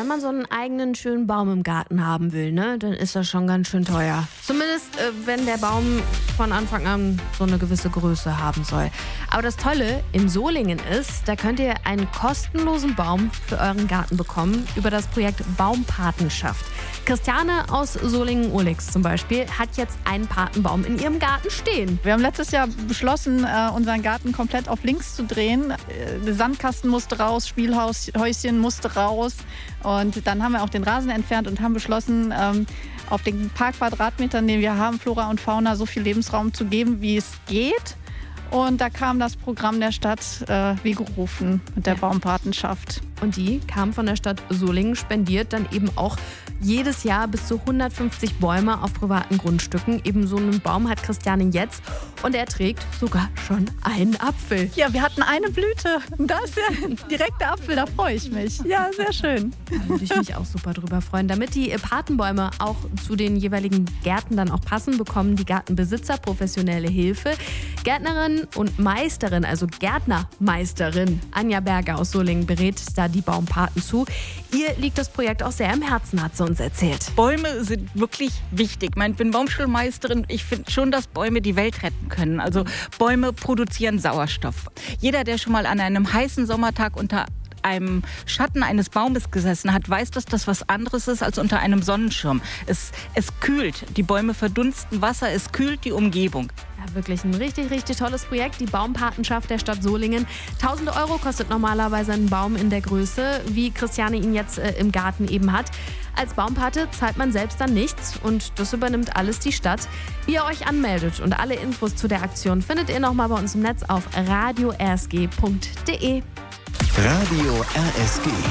wenn man so einen eigenen schönen Baum im Garten haben will, ne, dann ist das schon ganz schön teuer. Zumindest, wenn der Baum von Anfang an so eine gewisse Größe haben soll. Aber das Tolle in Solingen ist, da könnt ihr einen kostenlosen Baum für euren Garten bekommen über das Projekt Baumpatenschaft. Christiane aus Solingen-Urlix zum Beispiel hat jetzt einen Patenbaum in ihrem Garten stehen. Wir haben letztes Jahr beschlossen, unseren Garten komplett auf links zu drehen. Der Sandkasten musste raus, Spielhäuschen musste raus. Und dann haben wir auch den Rasen entfernt und haben beschlossen, auf den paar Quadratmetern, den wir haben, Flora und Fauna so viel Lebensraum zu geben, wie es geht. Und da kam das Programm der Stadt wie gerufen mit der Baumpatenschaft. Und die kam von der Stadt Solingen, spendiert dann eben auch jedes Jahr bis zu 150 Bäume auf privaten Grundstücken. Eben so einen Baum hat Christiane jetzt und er trägt sogar schon einen Apfel. Ja, wir hatten eine Blüte. Da ist der direkte Apfel, da freue ich mich. Ja, sehr schön. Da würde ich mich auch super drüber freuen. Damit die Patenbäume auch zu den jeweiligen Gärten dann auch passen, bekommen die Gartenbesitzer professionelle Hilfe. Gärtnerin und Meisterin, also Gärtnermeisterin Anja Berger aus Solingen berät da die Baumpaten zu. Ihr liegt das Projekt auch sehr am Herzen, hat sie uns erzählt. Bäume sind wirklich wichtig. Ich bin Baumschulmeisterin. Ich finde schon, dass Bäume die Welt retten können. Also Bäume produzieren Sauerstoff. Jeder, der schon mal an einem heißen Sommertag unter einem Schatten eines Baumes gesessen hat, weiß, dass das was anderes ist als unter einem Sonnenschirm. Es kühlt. Die Bäume verdunsten Wasser. Es kühlt die Umgebung. Ja, wirklich ein richtig, richtig tolles Projekt. Die Baumpatenschaft der Stadt Solingen. 1.000 € kostet normalerweise ein Baum in der Größe, wie Christiane ihn jetzt im Garten eben hat. Als Baumpate zahlt man selbst dann nichts und das übernimmt alles die Stadt. Wie ihr euch anmeldet und alle Infos zu der Aktion findet ihr nochmal bei uns im Netz auf radio-rsg.de. Radio RSG.